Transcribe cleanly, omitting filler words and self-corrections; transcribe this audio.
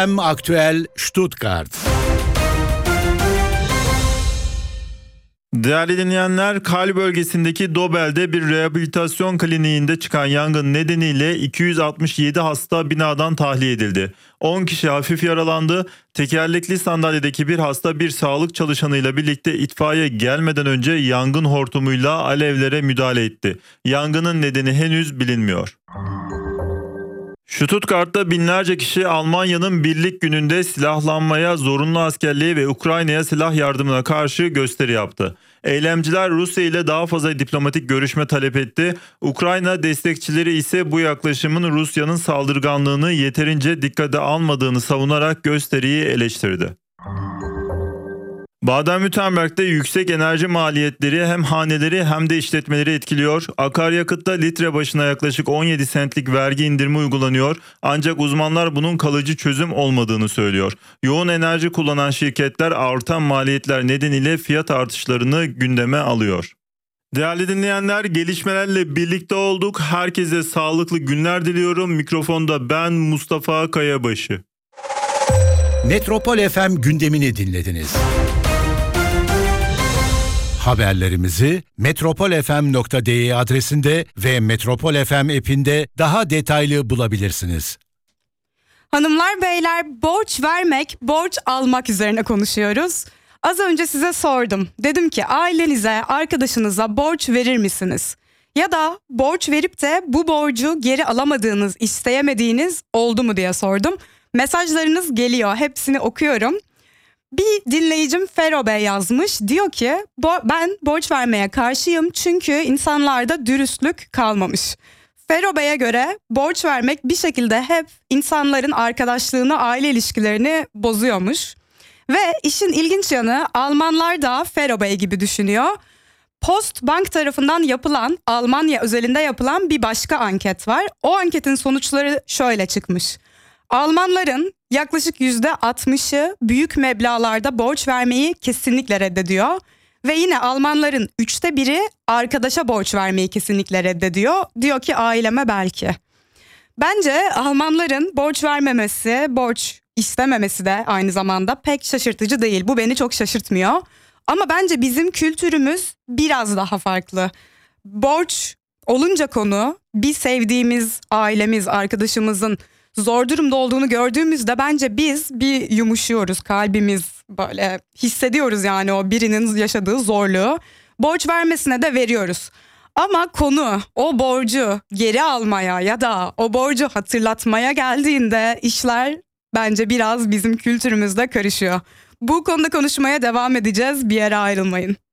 Aktüel Stuttgart. Değerli dinleyenler, Kal bölgesindeki Dobel'de bir rehabilitasyon kliniğinde çıkan yangın nedeniyle 267 hasta binadan tahliye edildi. 10 kişi hafif yaralandı. Tekerlekli sandalyedeki bir hasta bir sağlık çalışanıyla birlikte itfaiye gelmeden önce yangın hortumuyla alevlere müdahale etti. Yangının nedeni henüz bilinmiyor. Stuttgart'ta binlerce kişi Almanya'nın Birlik Günü'nde silahlanmaya, zorunlu askerliğe ve Ukrayna'ya silah yardımına karşı gösteri yaptı. Eylemciler Rusya ile daha fazla diplomatik görüşme talep etti. Ukrayna destekçileri ise bu yaklaşımın Rusya'nın saldırganlığını yeterince dikkate almadığını savunarak gösteriyi eleştirdi. Baden-Württemberg'de yüksek enerji maliyetleri hem haneleri hem de işletmeleri etkiliyor. Akaryakıtta litre başına yaklaşık 17 centlik vergi indirimi uygulanıyor. Ancak uzmanlar bunun kalıcı çözüm olmadığını söylüyor. Yoğun enerji kullanan şirketler artan maliyetler nedeniyle fiyat artışlarını gündeme alıyor. Değerli dinleyenler, gelişmelerle birlikte olduk. Herkese sağlıklı günler diliyorum. Mikrofonda ben Mustafa Kayabaşı. Metropol FM gündemini dinlediniz. Haberlerimizi metropolfm.de adresinde ve Metropol FM app'inde daha detaylı bulabilirsiniz. Hanımlar beyler, borç vermek, borç almak üzerine konuşuyoruz. Az önce size sordum. Dedim ki ailenize, arkadaşınıza borç verir misiniz? Ya da borç verip de bu borcu geri alamadığınız, isteyemediğiniz oldu mu diye sordum. Mesajlarınız geliyor, hepsini okuyorum. Bir dinleyicim Fero Bey yazmış, diyor ki ben borç vermeye karşıyım çünkü insanlarda dürüstlük kalmamış. Fero Bey'e göre borç vermek bir şekilde hep insanların arkadaşlığını, aile ilişkilerini bozuyormuş. Ve işin ilginç yanı, Almanlar da Fero Bey gibi düşünüyor. Postbank tarafından yapılan, Almanya özelinde yapılan bir başka anket var. O anketin sonuçları şöyle çıkmış. Almanların yaklaşık %60'ı büyük meblağlarda borç vermeyi kesinlikle reddediyor. Ve yine Almanların 1/3 arkadaşa borç vermeyi kesinlikle reddediyor. Diyor ki aileme belki. Bence Almanların borç vermemesi, borç istememesi de aynı zamanda pek şaşırtıcı değil. Bu beni çok şaşırtmıyor. Ama bence bizim kültürümüz biraz daha farklı. Borç olunca konu, bir sevdiğimiz ailemiz, arkadaşımızın zor durumda olduğunu gördüğümüzde bence biz bir yumuşuyoruz, kalbimiz böyle hissediyoruz yani o birinin yaşadığı zorluğu. Borç vermesine de veriyoruz. Ama konu o borcu geri almaya ya da o borcu hatırlatmaya geldiğinde işler bence biraz bizim kültürümüzde karışıyor. Bu konuda konuşmaya devam edeceğiz, bir yere ayrılmayın.